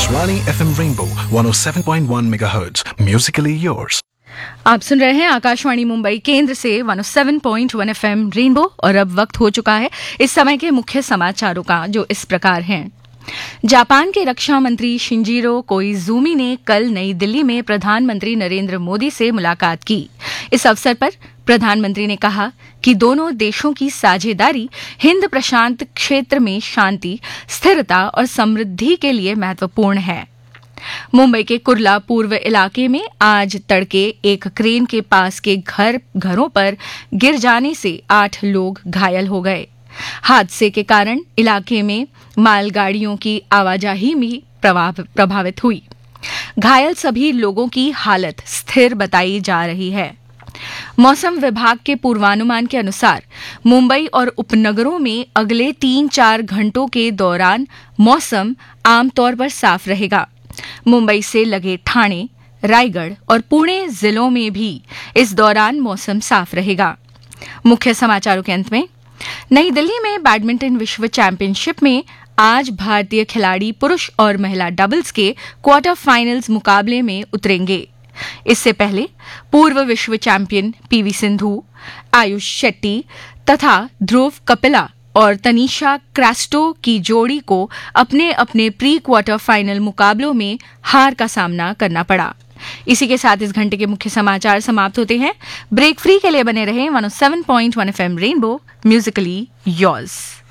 Akashvani FM Rainbow 107.1 MHz. Musically yours. आप सुन रहे हैं आकाशवाणी मुंबई केंद्र से 107.1 एफएम रेनबो और अब वक्त हो चुका है इस समय के मुख्य समाचारों का, जो इस प्रकार हैं। जापान के रक्षा मंत्री शिंजीरो कोइजुमी ने कल नई दिल्ली में प्रधानमंत्री नरेंद्र मोदी से मुलाकात की। इस अवसर पर प्रधानमंत्री ने कहा कि दोनों देशों की साझेदारी हिंद प्रशांत क्षेत्र में शांति, स्थिरता और समृद्धि के लिए महत्वपूर्ण है। मुंबई के कुर्ला पूर्व इलाके में आज तड़के एक क्रेन के पास के घरों पर गिर जाने से 8 लोग घायल हो गए। हादसे के कारण इलाके में मालगाड़ियों की आवाजाही भी प्रभावित हुई। घायल सभी लोगों की हालत स्थिर बताई जा रही है। मौसम विभाग के पूर्वानुमान के अनुसार मुंबई और उपनगरों में अगले 3-4 घंटों के दौरान मौसम आमतौर पर साफ रहेगा। मुंबई से लगे ठाणे, रायगढ़ और पुणे जिलों में भी इस दौरान मौसम साफ रहेगा। मुख्य समाचारों के अंत में, नई दिल्ली में बैडमिंटन विश्व चैंपियनशिप में आज भारतीय खिलाड़ी पुरुष और महिला डबल्स के क्वार्टर फाइनल्स मुकाबले में उतरेंगे। इससे पहले पूर्व विश्व चैंपियन पीवी सिंधु, आयुष शेट्टी तथा ध्रुव कपिला और तनीषा क्रास्टो की जोड़ी को अपने अपने प्री क्वार्टर फाइनल मुकाबलों में हार का सामना करना पड़ा। इसी के साथ इस घंटे के मुख्य समाचार समाप्त होते हैं। ब्रेक फ्री के लिए बने रहें 107.1 एफएम रेनबो, म्यूजिकली योर्स।